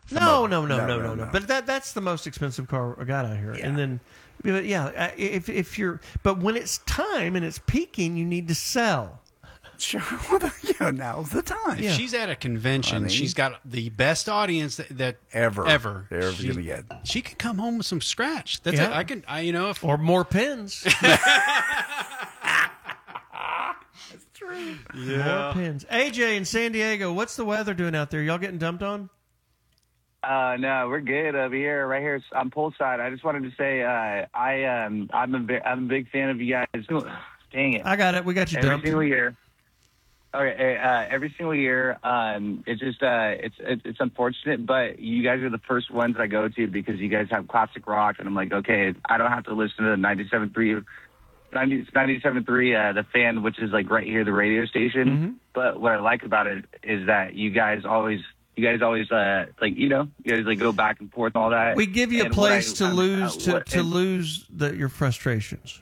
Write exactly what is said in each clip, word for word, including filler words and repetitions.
No, no, no, no, no, no, no. But that that's the most expensive car I got out here. Yeah. And then, but yeah, if if you're, but when it's time and it's peaking, you need to sell. Sure. Well, yeah, now's the time. If she's at a convention, Honey. she's got the best audience that, that Ever. ever They're ever She- gonna get. She could come home with some scratch. That's Yeah. it. I can, I you know, if Or more pins. True. More pins. A J in San Diego, what's the weather doing out there? Y'all getting dumped on? Uh, no, we're good over here. Right here on poolside. I just wanted to say, uh, I um, I'm a big, I'm a big fan of you guys. Dang it! I got it. We got you every dumped. single year. Okay, uh, every single year. Um, it's just uh, it's it's it's unfortunate, but you guys are the first ones I go to because you guys have classic rock, and I'm like, okay, I don't have to listen to the ninety-seven point three. ninety-seven point three, uh, the fan, which is like right here, the radio station. Mm-hmm. But what I like about it is that you guys always, you guys always, uh, like, you know, you guys like go back and forth and all that. We give you a And what place I- to um, lose uh, to, what- to and- lose the, your frustrations.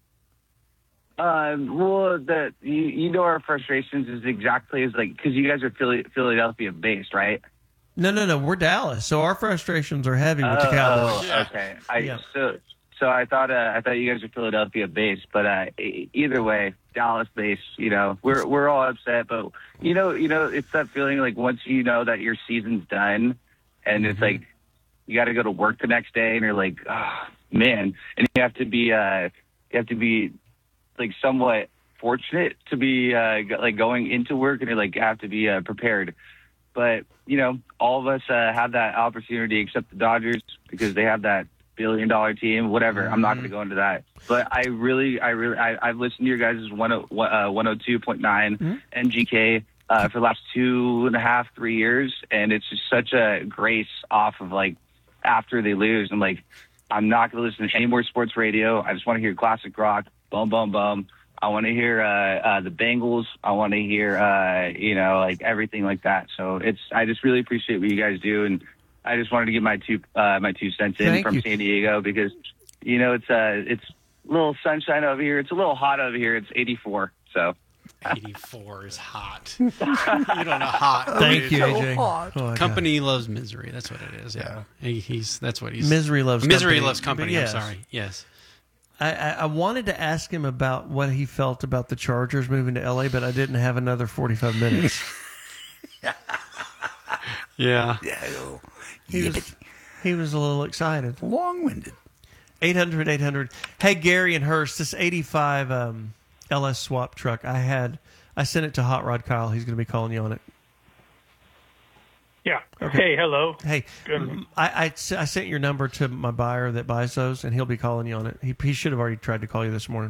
Um, well, the you, you know our frustrations is exactly as like because you guys are Philly, Philadelphia based, right? No, no, no. We're Dallas, so our frustrations are heavy with the Oh, Cowboys. okay. I Yeah. so so I thought uh, I thought you guys were Philadelphia based, but uh, e- either way, Dallas based. You know, we're we're all upset, but you know, you know, it's that feeling like once you know that your season's done, and it's like you got to go to work the next day, and you're like, oh, man, and you have to be uh, you have to be like somewhat fortunate to be uh, go- like going into work, and you're like have to be uh, prepared. But you know, all of us uh, have that opportunity, except the Dodgers, because they have that billion dollar team. Whatever, I'm not going to go into that. But I really, I really, I, I've listened to your guys' one oh two point nine M G K uh, for the last two and a half, three years, and it's just such a grace off of like after they lose. I'm like, I'm not going to listen to any more sports radio. I just want to hear classic rock. Boom, boom, boom. I want to hear uh, uh, the Bengals. I want to hear, uh, you know, like everything like that. So it's, I just really appreciate what you guys do, and I just wanted to get my two, uh, my two cents in Thank from you. San Diego because, you know, it's, uh, it's a little sunshine over here. It's a little hot over here. It's eighty-four. So eighty-four is hot. You don't know hot. Thank you, so A J. hot. Oh, my God. Company loves misery. That's what it is. Yeah, He, he's that's what he's. Misery loves misery company. loves company. But yes. I'm sorry. Yes. I, I, I wanted to ask him about what he felt about the Chargers moving to L A, but I didn't have another forty-five minutes. Yeah. Yeah. He was, he was a little excited. Long-winded. eight hundred, eight hundred. Hey, Gary and Hurst, this eighty-five um, L S swap truck, I had, I sent it to Hot Rod Kyle. He's going to be calling you on it. Yeah. Okay. Hey, hello. Hey, Good. I, I, I sent your number to my buyer that buys those, and he'll be calling you on it. He, he should have already tried to call you this morning.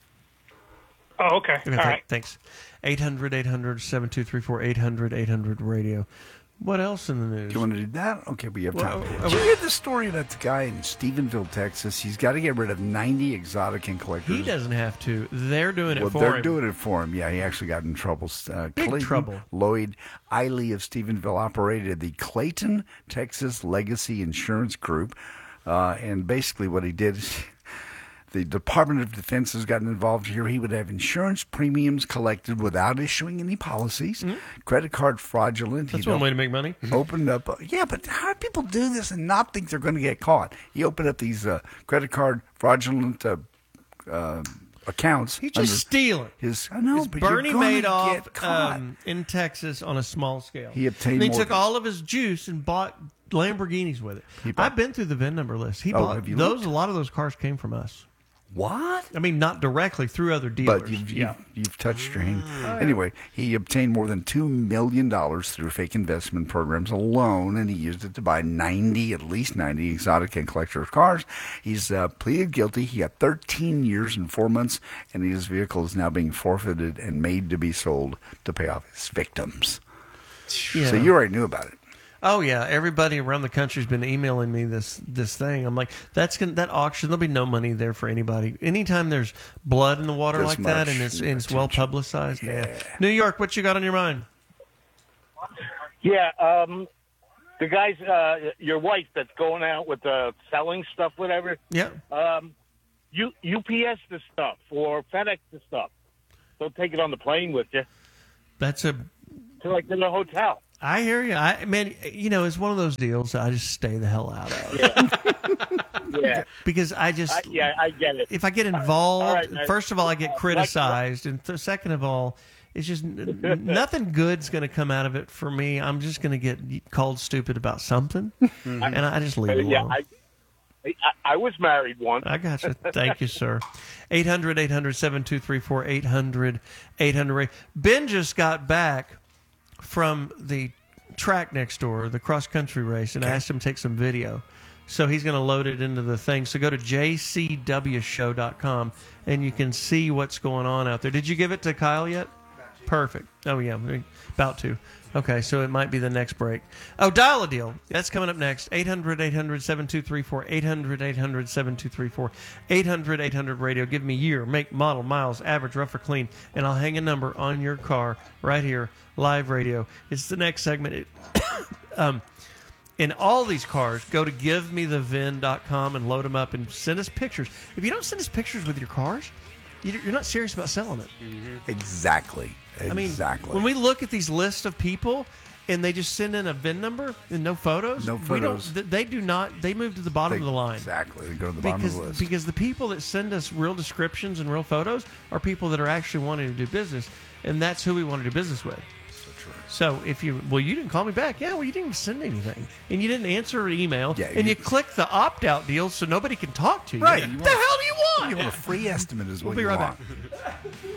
Oh, okay. Okay, All th- right. Thanks. eight hundred, eight hundred, seven two three four, eight hundred, eight hundred radio. What else in the news? Do you want to do that? Okay, we have time. Well, Did you hear the story about the guy in Stephenville, Texas? He's got to get rid of ninety exotic and collectors. He doesn't have to. They're doing it Well, for they're him. doing it for him. Yeah, he actually got in trouble. Uh, Big Clayton trouble. Lloyd Eiley of Stephenville operated the Clayton, Texas Legacy Insurance Group. Uh, and basically what he did is the Department of Defense has gotten involved here. He would have insurance premiums collected without issuing any policies, credit card fraudulent. Mm-hmm. That's He'd one op- way to make money. Opened up, uh, yeah, but how do people do this and not think they're going to get caught? He opened up these uh, credit card fraudulent uh, uh, accounts. He's just under stealing. His, I know, It's but Bernie you're gonna Madoff get caught. um, in Texas on a small scale. He obtained And he more took than- all of his juice and bought Lamborghinis with it. He bought- I've been through the V I N number list. He Oh, bought have you those. looked? A lot of those cars came from us. What? I mean, not directly through other dealers. But you've, yeah. you've, you've touched your hand. Anyway, he obtained more than two million dollars through fake investment programs alone, and he used it to buy ninety, at least ninety, exotic and collector's cars. He's uh, pleaded guilty. He got thirteen years and four months, and his vehicle is now being forfeited and made to be sold to pay off his victims. Yeah. So you already knew about it. Oh yeah, everybody around the country's been emailing me this this thing. I'm like, that's gonna, that auction. There'll be no money there for anybody. Anytime there's blood in the water This like that, much and it's, and it's well attention. publicized. Yeah. New York, what you got on your mind? Yeah, um, the guys, uh, your wife that's going out with the selling stuff, whatever. Yeah. Um, U, U P S the stuff or FedEx the stuff. Don't take it on the plane with you That's a to like in the hotel. I hear you. I man, you know, it's one of those deals that I just stay the hell out of. Yeah. Yeah. Because I just, I, yeah, I get it. if I get involved, All right, man. first of all, I get criticized, and th- second of all, it's just n- nothing good's going to come out of it for me. I'm just going to get called stupid about something, and I just leave it alone. Yeah, I, I, I was married once. I got you. Thank you, sir. eight hundred, eight hundred, seven two three four, eight hundred, eight hundred. Ben just got back from the track next door, the cross-country race, and I asked him to take some video. So he's going to load it into the thing. So go to j c w show dot com, and you can see what's going on out there. Did you give it to Kyle yet? Perfect. Oh, yeah. About to. Okay, so it might be the next break. Oh, Dial a Deal. That's coming up next. eight hundred, eight hundred, seven two three four, eight hundred, eight hundred, seven two three four, eight hundred, eight hundred radio. Give me year, make, model, miles, average, rough or clean, and I'll hang a number on your car right here, live radio. It's the next segment. It, um, in all these cars, go to give me the V I N dot com and load them up and send us pictures. If you don't send us pictures with your cars, you're not serious about selling it. Exactly. I mean, Exactly. when we look at these lists of people and they just send in a V I N number and no photos, No we don't, photos. th- they do not. They move to the bottom They- of the line. Exactly. They go to the bottom Because, of the list. because the people that send us real descriptions and real photos are people that are actually wanting to do business, and that's who we want to do business with. So if you, well, you didn't call me back. Yeah, well, you didn't even send anything. And you didn't answer an email. Yeah, and you- you click the opt-out deal so nobody can talk to you. Right. What You the want- hell do you want? You want a free estimate is We'll what be you right want. back.